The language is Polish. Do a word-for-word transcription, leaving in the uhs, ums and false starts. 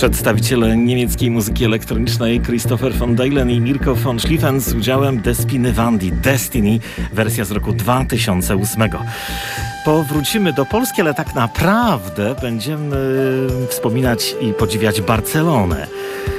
Przedstawiciele niemieckiej muzyki elektronicznej Christopher von Dalen i Mirko von Schlieffen z udziałem Despiny Wandi, Destiny, wersja z roku dwa tysiące ósmego. Powrócimy do Polski, ale tak naprawdę będziemy wspominać i podziwiać Barcelonę.